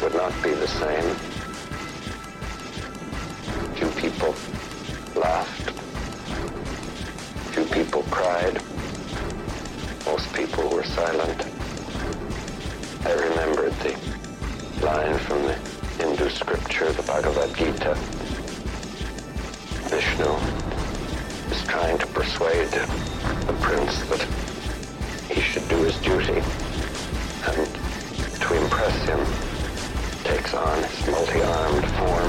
would not be the same. Few people laughed. Few people cried. Most people were silent. I remembered the line from the Hindu scripture, the Bhagavad Gita. Vishnu is trying to persuade the prince that he should do his duty, and to impress him takes on his multi-armed form